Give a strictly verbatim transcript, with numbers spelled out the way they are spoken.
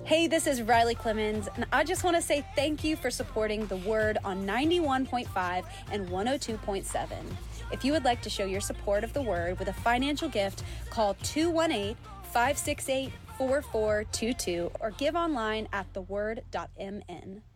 Hey, this is Riley Clemens, and I just want to say thank you for supporting The Word on ninety-one point five and one oh two point seven. If you would like to show your support of The Word with a financial gift, call two one eight, five six eight, four four two two or give online at the word dot m n.